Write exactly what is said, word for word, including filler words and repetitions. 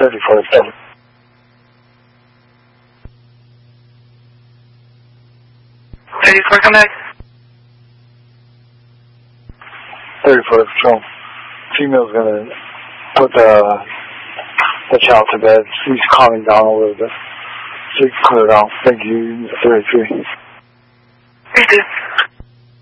thirty-four Patrol. thirty-four, come back. thirty-four Patrol. Female's gonna put the, the child to bed. She's calming down a little bit. So you can clear it out. Thank you, thirty-three. Thank you.